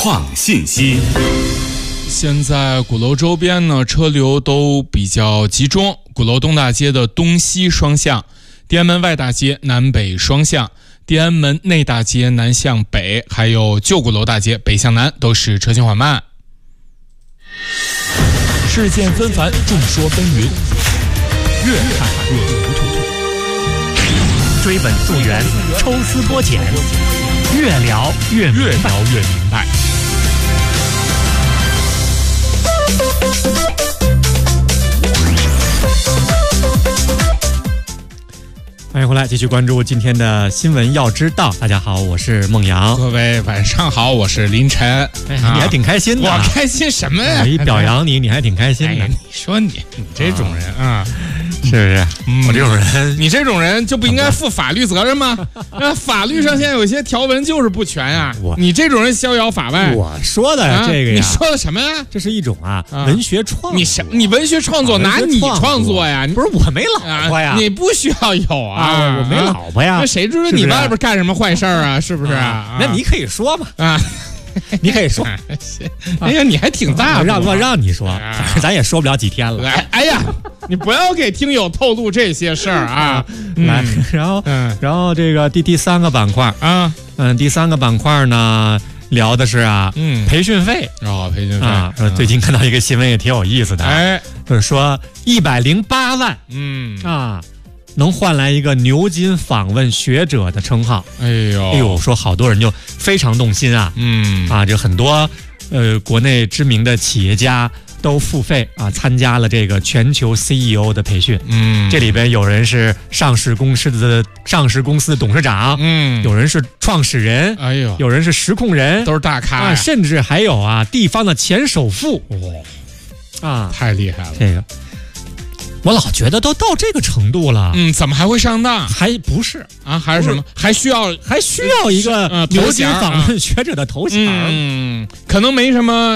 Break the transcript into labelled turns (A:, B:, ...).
A: 创信息。
B: 现在鼓楼周边呢，车流都比较集中。鼓楼东大街的东西双向，地安门外大街南北双向，地安门内大街南向北，还有旧鼓楼大街北向南都是车行缓慢。
C: 事件纷繁，众说纷纭，越看越糊涂。
D: 追本溯源，抽丝剥茧，越聊越明白。欢迎回来，继续关注今天的新闻要知道。大家好，我是孟阳。
B: 各位晚上好，我是林晨。
D: 你还挺开心的。
B: 我开心什么呀？
D: 我一表扬你，你还挺开心的。
B: 你说你这种人啊，
D: 是不是？我这种人，
B: 你这种人就不应该负法律责任吗？法律上现在有些条文就是不全啊。你这种人逍遥法外。
D: 我说的这个呀，
B: 你说的什么呀？
D: 这是一种文学创作。
B: 你文学创作拿你创作呀？
D: 不是我没老婆呀，
B: 你不需要有啊。
D: 我没老婆呀，
B: 那谁知道你外边干什么坏事啊？是不是？
D: 那你可以说嘛啊，你可以说。
B: 哎呀，你还挺大度，
D: 让你说，咱也说不了几天了。
B: 哎呀，你不要给听友透露这些事儿啊！
D: 来，然后这个第三个板块
B: 啊，
D: 第三个板块呢，聊的是培训费
B: 培训费
D: 啊。最近看到一个新闻也挺有意思的，就是说108万，能换来一个牛津访问学者的称号。哎呦，说好多人就非常动心啊。就很多国内知名的企业家都付费参加了这个全球 CEO 的培训。这里边有人是上市公司的董事长，有人是创始人，有人是实控人，
B: 都是大咖
D: 甚至还有地方的前首富。
B: 太厉害了
D: 这个。我老觉得都到这个程度了，
B: 怎么还会上当？
D: 还不是
B: 啊？还是什么？还需要
D: 一个牛津访问学者的头衔？
B: 可能没什么。